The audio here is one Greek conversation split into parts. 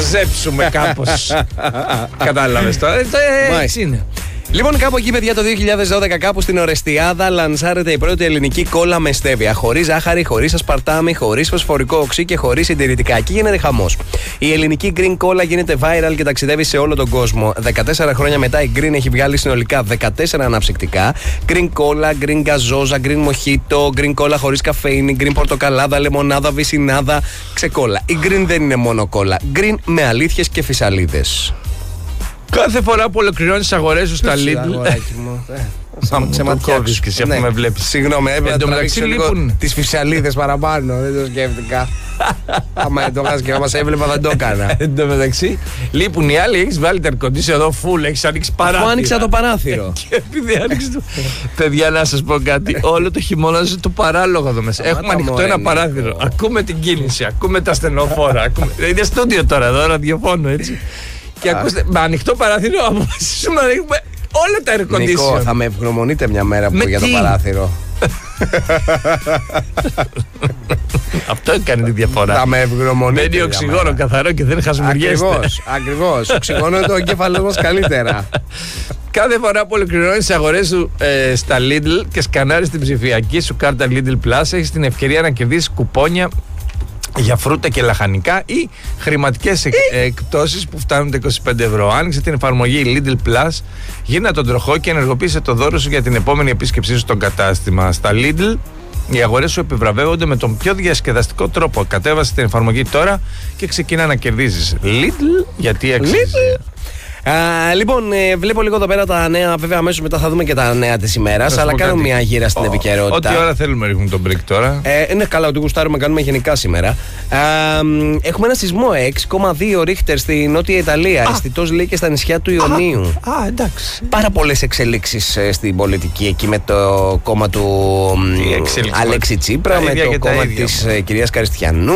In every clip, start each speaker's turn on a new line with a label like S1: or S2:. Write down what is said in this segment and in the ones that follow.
S1: Ζέψουμε κάπως. Κατάλαβες τώρα. Έτσι είναι.
S2: Λοιπόν, κάπου εκεί, παιδιά, το 2012, κάπου στην Ορεστιάδα, λανσάρεται η πρώτη ελληνική κόλλα με στέβια. Χωρίς ζάχαρη, χωρίς ασπαρτάμι, χωρίς φωσφορικό οξύ και χωρίς συντηρητικά. Εκεί γίνεται χαμός. Η ελληνική Green Cola γίνεται viral και ταξιδεύει σε όλο τον κόσμο. 14 χρόνια μετά, η Green έχει βγάλει συνολικά 14 αναψυκτικά. Green Cola, Green Gazoza, Green Mojito, Green Cola χωρίς καφέινη, Green Πορτοκαλάδα, Λεμονάδα, Βυσινάδα, ξεκόλα. Η Green δεν είναι μόνο κόλλα. Green με αλήθειες και φυσαλίδες.
S1: Κάθε φορά που ολοκληρώνεις τις αγορές σου στα Lidl.
S2: Ξεματιάξεις
S1: και εσύ, αφού με βλέπεις.
S2: Συγγνώμη, έπρεπε να
S1: τραβήξω
S2: λίγο τις φυσαλίδες παραπάνω. Δεν το σκέφτηκα. Άμα το είχα και άμα σε έβλεπα δεν το έκανα.
S1: Εν τω μεταξύ, λείπουν οι άλλοι. Έχεις βάλει τα air condition εδώ full, έχεις ανοίξει παράθυρο.
S2: Αφού άνοιξα το παράθυρο.
S1: Και επειδή άνοιξε το. Παιδιά, να σας πω κάτι. Όλο το χειμώνα ζει το παράλογο εδώ μέσα. Έχουμε ανοιχτό ένα παράθυρο. Ακούμε την κίνηση, ακούμε τα στενοφόρα. Είναι στούντιο τώρα εδώ, ραδιοφώνο έτσι. Και ακούστε, με ανοιχτό παράθυρο αποφασίσουμε να ρίχνουμε όλα τα air condition.
S2: Νικό, θα με ευγνωμονείτε μια μέρα που για το παράθυρο.
S1: Αυτό έκανε τη διαφορά.
S2: Θα με ευγνωμονείτε.
S1: Μένει οξυγόνο καθαρό και δεν χασμουριέστε.
S2: Ακριβώς. Οξυγόνο το εγκέφαλό μας καλύτερα.
S1: Κάθε φορά που ολοκληρώνεις τις αγορές σου στα Lidl και σκανάρεις την ψηφιακή σου κάρτα Lidl Plus, έχεις την ευκαιρία να κερδίσεις κουπόνια για φρούτα και λαχανικά ή χρηματικές εκπτώσεις που φτάνουν τα 25 ευρώ. Άνοιξε την εφαρμογή Lidl Plus, γίνα τον τροχό και ενεργοποίησε το δώρο σου για την επόμενη επίσκεψή σου στο κατάστημα. Στα Lidl, οι αγορές σου επιβραβεύονται με τον πιο διασκεδαστικό τρόπο. Κατέβασε την εφαρμογή τώρα και ξεκινά να κερδίζεις. Lidl, γιατί αξίζει.
S2: Λοιπόν, βλέπω λίγο εδώ πέρα τα νέα. Βέβαια, αμέσως μετά θα δούμε και τα νέα της ημέρας. Αλλά κάνουμε μια γύρα στην επικαιρότητα.
S1: Ό,τι ώρα θέλουμε ρίχνουμε τον break τώρα.
S2: Είναι καλά, ότι γουστάρουμε, κάνουμε γενικά σήμερα. Έχουμε ένα σεισμό 6,2 ρίχτερ στη Νότια Ιταλία. Αισθητός λέει και στα νησιά του Ιωνίου.
S1: Εντάξει.
S2: Πάρα πολλές εξελίξεις στην πολιτική εκεί με το κόμμα του Αλέξη Τσίπρα, με το κόμμα της κυρίας Καριστιανού.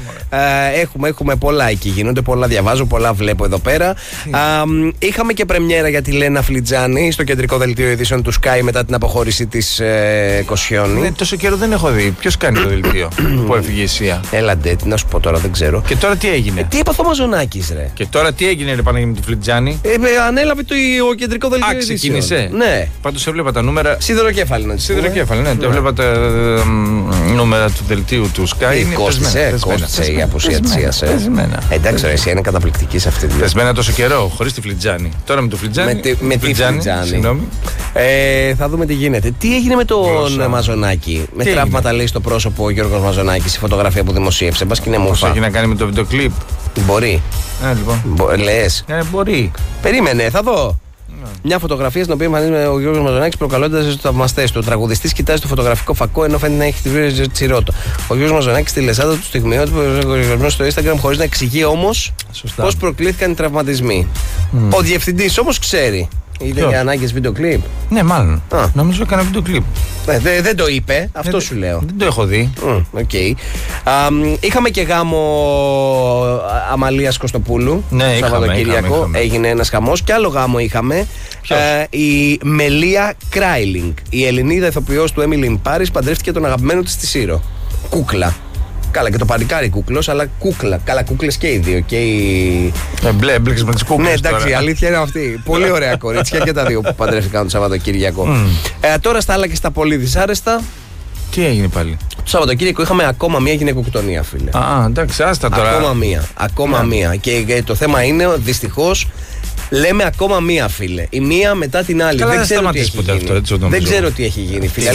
S2: Έχουμε πολλά εκεί, γίνονται πολλά, διαβάζω πολλά, βλέπω εδώ πέρα. Είχαμε και πρεμιέρα για τη Λένα Φλιτζάνη στο κεντρικό δελτίο ειδήσεων του Sky μετά την αποχώρηση της Κοσιόνη.
S1: Τόσο καιρό δεν έχω δει. Ποιος κάνει το δελτίο που έφυγε η Σία?
S2: Έλαντε, τι να σου πω τώρα, δεν ξέρω.
S1: Και τώρα τι έγινε?
S2: Τι έπαθε ο Μαζονάκης, ρε?
S1: Και τώρα τι έγινε, ρε Παναγία με τη Φλιτζάνη?
S2: Ανέλαβε το κεντρικό δελτίο ειδήσεων.
S1: Ξεκίνησε.
S2: Ναι.
S1: Πάντως έβλεπα τα νούμερα.
S2: Σιδεροκέφαλη, ναι.
S1: Σιδεροκέφαλη, ναι. Το έβλεπα τα νούμερα του δελτίου του Sky.
S2: Κόστησε η απουσία της Σίας. Εντάξει, ρε, εσύ είναι καταπληκτική σε αυτή τη δουλειά.
S1: Θεσμένα τόσο καιρό, χωρίς τη Φλιτζάνη. Τώρα με το Φλιτζάνη.
S2: Με τη Φλιτζάνη. Θα δούμε τι γίνεται. Τι έγινε με τον Μαζονάκη? Με τραύματα, λέει, στο πρόσωπο ο Γιώργος Μαζονάκης, η φωτογραφία που δημοσίευσε. Μπας και είναι μουφα.
S1: Έχει να κάνει με το βίντεο κλιπ.
S2: Μπορεί.
S1: Λοιπόν.
S2: Λες.
S1: Μπορεί.
S2: Περίμενε, θα δω. Μια φωτογραφία στην οποία εμφανίζεται ο Γιώργος Μαζονάκης προκαλώντας τους θαυμαστές του. Ο τραγουδιστής κοιτάζει το φωτογραφικό φακό ενώ φαίνεται να έχει τη βίρεση τσιρότο. Ο Γιώργος Μαζονάκης στη λεσάδα του στιγμιότυπου που στο Instagram χωρίς να εξηγεί όμως πώς προκλήθηκαν οι τραυματισμοί. Ο διευθυντής όμως ξέρει. Είδε για ανάγκες βίντεο κλιπ.
S1: Ναι, μάλλον. Νομίζω έκανα βίντεο κλιπ.
S2: Δεν το είπε, αυτό σου λέω.
S1: Δεν το έχω δει.
S2: Είχαμε και γάμο Αμαλίας Κωστοπούλου.
S1: Ναι,
S2: Σαββατοκύριακο. Έγινε ένας χαμός. Και άλλο γάμο είχαμε. Η Μελία Κράιλινγκ, η Ελληνίδα ηθοποιός του Emily in Paris, παντρεύτηκε τον αγαπημένο της στη Σύρο. Κούκλα. Καλά, και το παλικάρι κούκλος, αλλά κούκλα. Καλά, κούκλες και οι δύο. Και οι...
S1: Έμπλεξες με τις κούκλες.
S2: Ναι, εντάξει, η αλήθεια είναι αυτή. Πολύ ωραία κορίτσια και τα δύο που παντρεύτηκαν το Σαββατοκύριακο. Τώρα στα άλλα και στα πολύ δυσάρεστα.
S1: Τι έγινε πάλι?
S2: Το Σαββατοκύριακο είχαμε ακόμα μία γυναικοκτονία, φίλε.
S1: Εντάξει, άστα τώρα.
S2: Ακόμα μία. Και το θέμα είναι, δυστυχώς, λέμε ακόμα μία, φίλε. Η μία μετά την άλλη.
S1: Καλά, δεν ξέρω τι έχει γίνει.
S2: Δεν ξέρω τι έχει γίνει, φίλε.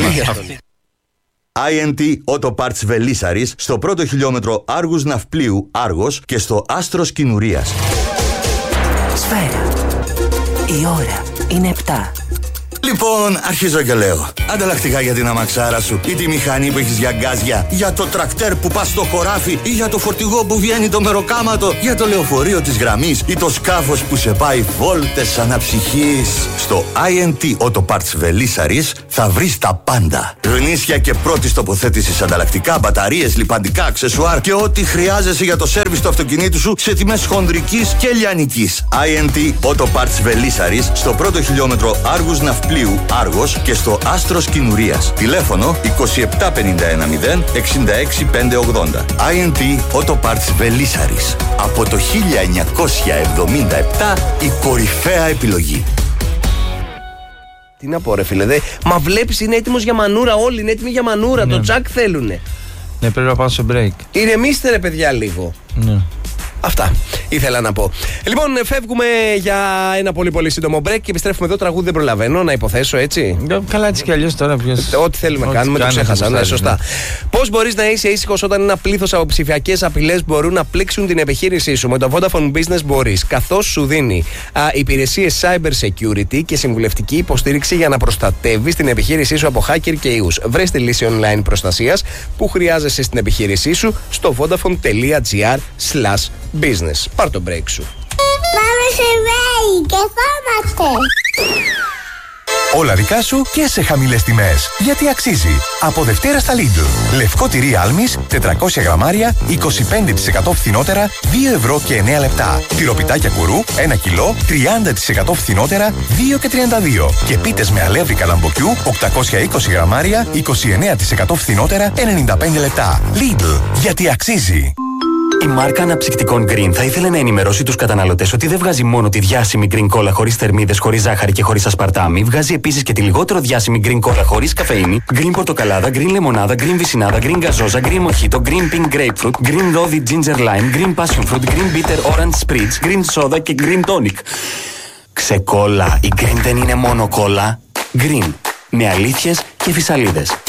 S3: INT Auto Parts Βελίσσαρης στο πρώτο χιλιόμετρο Άργους Ναυπλίου Άργος και στο Άστρος Κινουρίας.
S4: Σφαίρα. Η ώρα είναι 7.
S3: Λοιπόν, αρχίζω και λέω. Ανταλλακτικά για την αμαξάρα σου ή τη μηχανή που έχεις για γκάζια, για το τρακτέρ που πας στο χωράφι ή για το φορτηγό που βγαίνει το μεροκάματο, για το λεωφορείο της γραμμής ή το σκάφος που σε πάει βόλτες αναψυχής. Στο INT Auto Parts Βελίσσαρης θα βρεις τα πάντα. Γνήσια και πρώτης τοποθέτησης ανταλλακτικά, μπαταρίες, λιπαντικά, αξεσουάρ και ό,τι χρειάζεσαι για το σέρβις του αυτοκινήτου σου σε τιμές χονδρικής και λιανικής. INT Auto Parts Βελίσσαρης στο πρώτο χιλιόμετρο Άργους Ναυπλίου Πλοίου Άργος και στο Άστρος Κινουρίας. Τηλέφωνο 27510 66580. INT Auto Parts Βελίσσαρης. Από το 1977 η κορυφαία επιλογή.
S2: Τι να πω, ρε φίλε, μα βλέπεις, είναι έτοιμος για μανούρα. Όλοι είναι έτοιμοι για μανούρα.
S1: Ναι.
S2: Το τσακ θέλουνε.
S1: Ναι, πρέπει να πάω σε break.
S2: Ηρεμήστε, ρε παιδιά, λίγο.
S1: Ναι.
S2: Αυτά ήθελα να πω. Λοιπόν, φεύγουμε για ένα πολύ πολύ σύντομο break και επιστρέφουμε εδώ. Τραγούδι δεν προλαβαίνω, να υποθέσω, έτσι.
S1: Καλά, έτσι κι αλλιώς τώρα ποιος.
S2: Ό,τι θέλουμε να κάνουμε, το ξέχασα. Ναι, σωστά. Πώς μπορείς να είσαι ήσυχος όταν ένα πλήθος από ψηφιακές απειλές μπορούν να πλήξουν την επιχείρησή σου? Με το Vodafone Business μπορείς, καθώς σου δίνει υπηρεσίες cyber security και συμβουλευτική υποστήριξη για να προστατεύεις την επιχείρησή σου από hacker και ιούς. Βρες τη λύση online προστασίας που χρειάζεσαι στην επιχείρησή σου στο vodafone.gr/business. Πάρ' το break σου.
S5: Πάμε σε break και φάμαστε.
S6: Όλα δικά σου και σε χαμηλές τιμές. Γιατί αξίζει. Από Δευτέρα στα Lidl. Λευκό τυρί Άλμης, 400 γραμμάρια, 25% φθηνότερα, 2 ευρώ και 9 λεπτά. Τυροπιτάκια Κουρού, 1 κιλό, 30% φθηνότερα, 2 και 32. Και πίτες με αλεύρι καλαμποκιού, 820 γραμμάρια, 29% φθηνότερα, 95 λεπτά. Lidl. Γιατί αξίζει.
S7: Η μάρκα αναψυκτικών Green θα ήθελε να ενημερώσει τους καταναλωτές ότι δεν βγάζει μόνο τη διάσημη Green Cola χωρίς θερμίδες, χωρίς ζάχαρη και χωρίς ασπαρτάμι, βγάζει επίσης και τη λιγότερο διάσημη Green Cola χωρίς καφεΐνη, Green Πορτοκαλάδα, Green Λεμονάδα, Green Βυσσινάδα, Green Γκαζόζα, Green Mojito, Green Pink Grapefruit, Green Rosy Ginger Lime, Green Passion Fruit, Green Bitter Orange Spritz, Green Soda και Green Tonic. Ξεκόλα, η Green δεν είναι μόνο κόλλα. Green, με αλήθειες και φυσαλίδες.